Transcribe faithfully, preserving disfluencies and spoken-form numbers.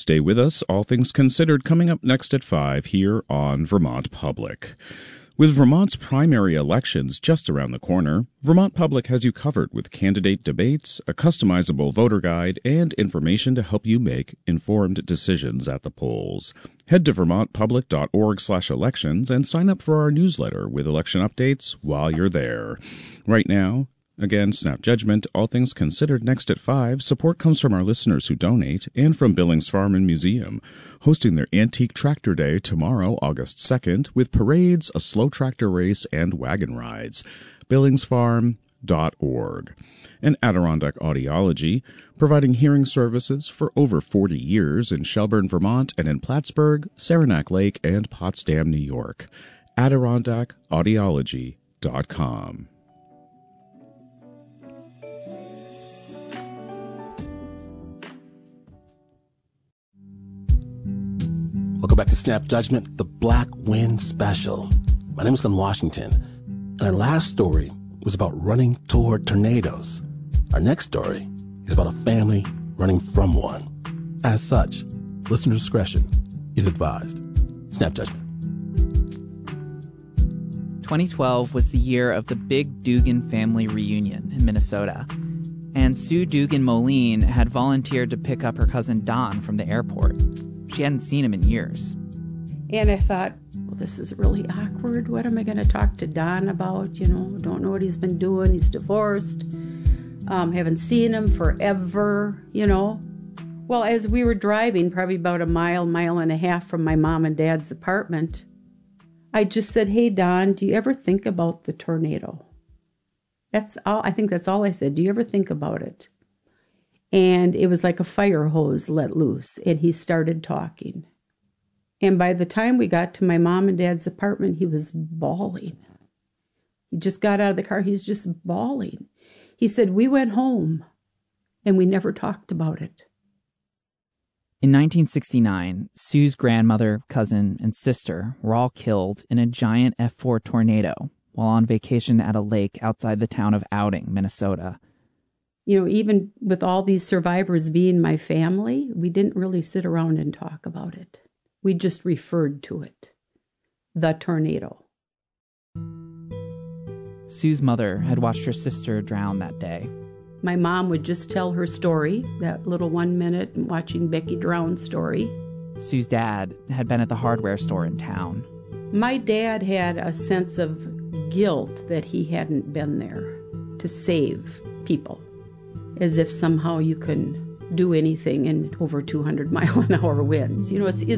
Stay with us. All Things Considered coming up next at five here on Vermont Public. With Vermont's primary elections just around the corner, Vermont Public has you covered with candidate debates, a customizable voter guide, and information to help you make informed decisions at the polls. Head to vermontpublic.org slash elections and sign up for our newsletter with election updates while you're there. Right now, again, Snap Judgment, All Things Considered next at five. Support comes from our listeners who donate and from Billings Farm and Museum, hosting their Antique Tractor Day tomorrow, August second, with parades, a slow tractor race, and wagon rides. billings farm dot org. And Adirondack Audiology, providing hearing services for over forty years in Shelburne, Vermont, and in Plattsburgh, Saranac Lake, and Potsdam, New York. adirondack audiology dot com. Welcome back to Snap Judgment, the Black Wind Special. My name is Glenn Washington, and our last story was about running toward tornadoes. Our next story is about a family running from one. As such, listener discretion is advised. Snap Judgment. twenty twelve was the year of the big Dugan family reunion in Minnesota, and Sue Dugan Moline had volunteered to pick up her cousin Don from the airport. She hadn't seen him in years. And I thought, well, this is really awkward. What am I going to talk to Don about? You know, don't know what he's been doing. He's divorced. Um, haven't seen him forever, you know. Well, as we were driving, probably about a mile, mile and a half from my mom and dad's apartment, I just said, hey, Don, do you ever think about the tornado? That's all. I think that's all I said. Do you ever think about it? And it was like a fire hose let loose, and he started talking. And by the time we got to my mom and dad's apartment, he was bawling. He just got out of the car. He's just bawling. He said, we went home, and we never talked about it. In nineteen sixty-nine, Sue's grandmother, cousin, and sister were all killed in a giant F four tornado while on vacation at a lake outside the town of Outing, Minnesota. You know, even with all these survivors being my family, we didn't really sit around and talk about it. We just referred to it. The tornado. Sue's mother had watched her sister drown that day. My mom would just tell her story, that little one minute watching Becky drown story. Sue's dad had been at the hardware store in town. My dad had a sense of guilt that he hadn't been there to save people. As if somehow you can do anything in over two hundred mile an hour winds. You know, it's, it's